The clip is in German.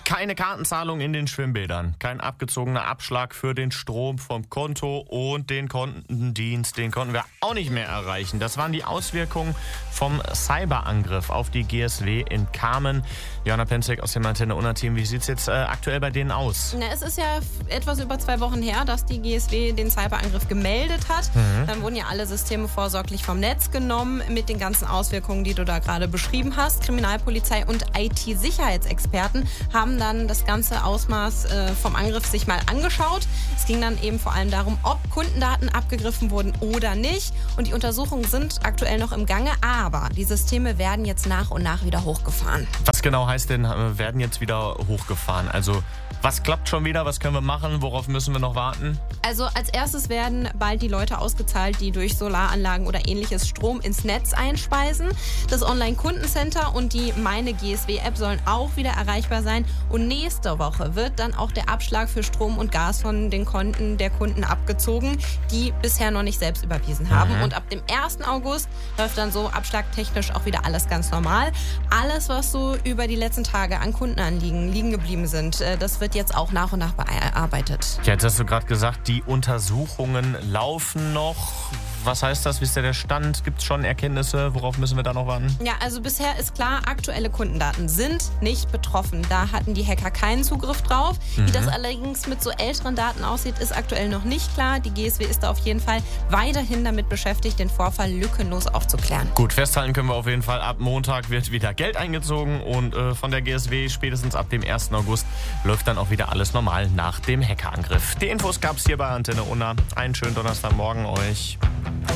keine Kartenzahlung in den Schwimmbädern, kein abgezogener Abschlag für den Strom vom Konto und den Kontendienst, den konnten wir auch nicht mehr erreichen. Das waren die Auswirkungen vom Cyberangriff auf die GSW in Kamen. Joanna Penzek aus dem Antenne Unna-Team, wie sieht es jetzt aktuell bei denen aus? Na, es ist ja etwas über 2 Wochen her, dass die GSW den Cyberangriff gemeldet hat. Dann wurden ja alle Systeme vorsorglich vom Netz genommen mit den ganzen Auswirkungen, die du da gerade beschrieben hast. Kriminalpolizei und IT-Sicherheitsexperten haben dann das ganze Ausmaß vom Angriff sich mal angeschaut. Es ging dann eben vor allem darum, ob Kundendaten abgegriffen wurden oder nicht. Und die Untersuchungen sind aktuell noch im Gange, aber die Systeme werden jetzt nach und nach wieder hochgefahren. Was genau heißt denn, werden jetzt wieder hochgefahren? Also was klappt schon wieder? Was können wir machen? Worauf müssen wir noch warten? Also als erstes werden bald die Leute ausgezahlt, die durch Solaranlagen oder ähnliches Strom ins Netz einspeisen. Das Online-Kundencenter und die Meine GSW-App sollen auch wieder erreichbar sein. Und nächste Woche wird dann auch der Abschlag für Strom und Gas von den Konten der Kunden abgezogen, die bisher noch nicht selbst überwiesen haben. Und ab dem 1. August läuft dann so abschlagtechnisch auch wieder alles ganz normal. Alles, was so über die letzten Tage an Kundenanliegen liegen geblieben sind, das wird jetzt auch nach und nach bearbeitet. Ja, jetzt hast du gerade gesagt, die Untersuchungen laufen noch. Was heißt das? Wie ist der Stand? Gibt es schon Erkenntnisse? Worauf müssen wir da noch warten? Ja, also bisher ist klar, aktuelle Kundendaten sind nicht betroffen. Da hatten die Hacker keinen Zugriff drauf. Wie das allerdings mit so älteren Daten aussieht, ist aktuell noch nicht klar. Die GSW ist da auf jeden Fall weiterhin damit beschäftigt, den Vorfall lückenlos aufzuklären. Gut, festhalten können wir auf jeden Fall, ab Montag wird wieder Geld eingezogen und von der GSW spätestens ab dem 1. August läuft dann auch wieder alles normal nach dem Hackerangriff. Die Infos gab es hier bei Antenne Unna. Einen schönen Donnerstagmorgen euch.